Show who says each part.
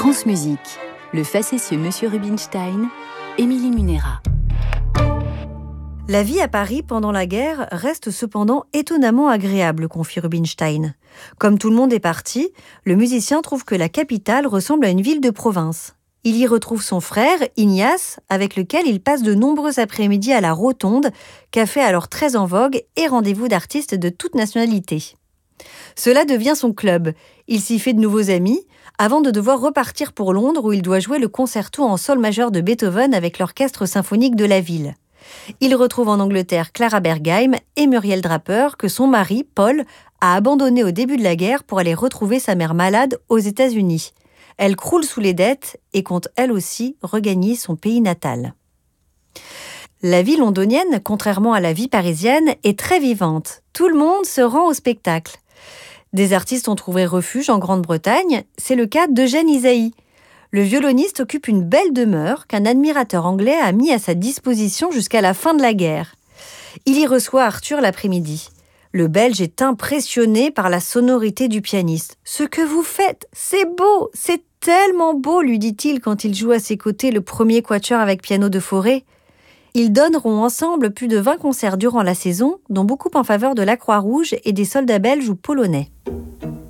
Speaker 1: France Musique, le facétieux Monsieur Rubinstein, Émilie Munera.
Speaker 2: La vie à Paris pendant la guerre reste cependant étonnamment agréable, confie Rubinstein. Comme tout le monde est parti, le musicien trouve que la capitale ressemble à une ville de province. Il y retrouve son frère, Ignace, avec lequel il passe de nombreux après-midi à la Rotonde, café alors très en vogue et rendez-vous d'artistes de toute nationalité. Cela devient son club. Il s'y fait de nouveaux amis, avant de devoir repartir pour Londres où il doit jouer le concerto en sol majeur de Beethoven avec l'orchestre symphonique de la ville. Il retrouve en Angleterre Clara Bergheim et Muriel Draper que son mari, Paul, a abandonné au début de la guerre pour aller retrouver sa mère malade aux États-Unis. Elle croule sous les dettes et compte elle aussi regagner son pays natal. La vie londonienne, contrairement à la vie parisienne, est très vivante. Tout le monde se rend au spectacle. Des artistes ont trouvé refuge en Grande-Bretagne, c'est le cas d'Eugène Ysaÿe. Le violoniste occupe une belle demeure qu'un admirateur anglais a mis à sa disposition jusqu'à la fin de la guerre. Il y reçoit Arthur l'après-midi. Le Belge est impressionné par la sonorité du pianiste. « Ce que vous faites, c'est beau, c'est tellement beau !» lui dit-il quand il joue à ses côtés le premier quatuor avec piano de Fauré. Ils donneront ensemble plus de 20 concerts durant la saison, dont beaucoup en faveur de la Croix-Rouge et des soldats belges ou polonais.